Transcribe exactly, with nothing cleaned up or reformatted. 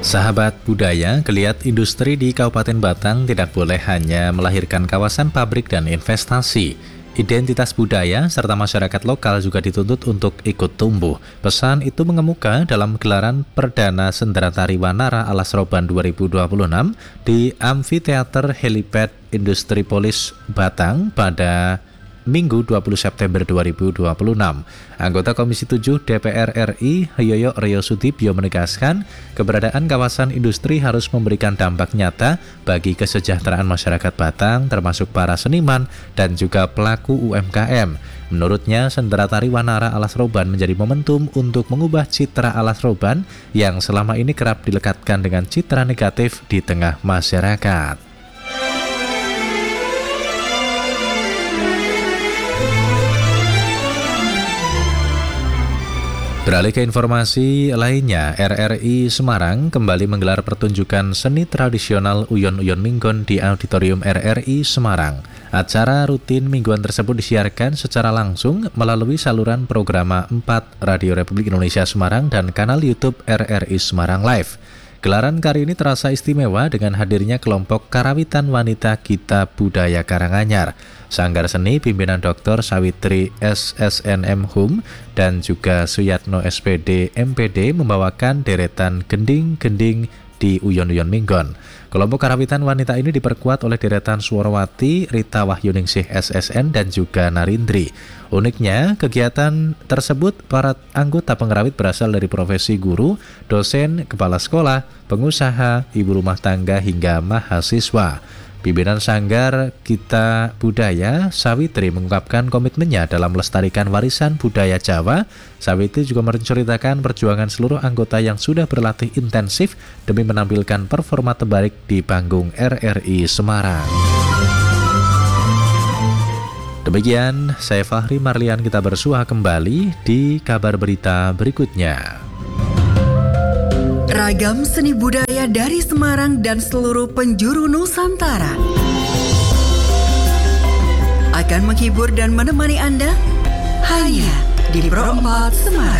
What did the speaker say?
Sahabat budaya, geliat industri di Kabupaten Batang tidak boleh hanya melahirkan kawasan pabrik dan investasi. Identitas budaya serta masyarakat lokal juga dituntut untuk ikut tumbuh. Pesan itu mengemuka dalam gelaran Perdana Sendera Tari Wanara Alas Roban dua ribu dua puluh enam di Amfiteater Helipad Industripolis Batang pada Minggu dua puluh September dua ribu dua puluh enam. Anggota Komisi tujuh D P R R I, Yoyo Ryo Sudibyo menegaskan, keberadaan kawasan industri harus memberikan dampak nyata bagi kesejahteraan masyarakat Batang, termasuk para seniman dan juga pelaku U M K M. Menurutnya, Sendera Tari Wanara Alas Roban menjadi momentum untuk mengubah citra Alas Roban yang selama ini kerap dilekatkan dengan citra negatif di tengah masyarakat. Beralih ke informasi lainnya, R R I Semarang kembali menggelar pertunjukan seni tradisional Uyon-Uyon Minggon di Auditorium R R I Semarang. Acara rutin mingguan tersebut disiarkan secara langsung melalui saluran program empat Radio Republik Indonesia Semarang dan kanal YouTube R R I Semarang Live. Gelaran kali ini terasa istimewa dengan hadirnya kelompok Karawitan Wanita Gita Budaya Karanganyar, Sanggar Seni pimpinan Doktor Sawitri S S N M Hum dan juga Suyatno S P D M P D membawakan deretan gending-gending di Uyon-Uyon Minggon. Kelompok Karawitan Wanita ini diperkuat oleh deretan Suwarawati, Rita Wahyuningsih S S N dan juga Narindri. Uniknya, kegiatan tersebut para anggota pengerawit berasal dari profesi guru, dosen, kepala sekolah, pengusaha, ibu rumah tangga hingga mahasiswa. Pimpinan Sanggar Gita Budaya, Sawitri, mengungkapkan komitmennya dalam melestarikan warisan budaya Jawa. Sawitri juga menceritakan perjuangan seluruh anggota yang sudah berlatih intensif demi menampilkan performa terbaik di panggung R R I Semarang. Demikian, saya Fahri Marlian, kita bersua kembali di kabar berita berikutnya. Ragam seni budaya dari Semarang dan seluruh penjuru Nusantara akan menghibur dan menemani Anda hanya di Pro empat Semarang.